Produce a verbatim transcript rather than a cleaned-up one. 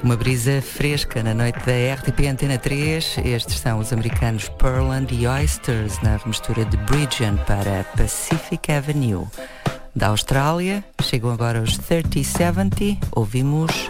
Uma brisa fresca na noite da R T P Antena três. Estes são os americanos Pearl and the Oysters na remistura de Bridgen para Pacific Avenue. Da Austrália, chegam agora os thirty seventy. Ouvimos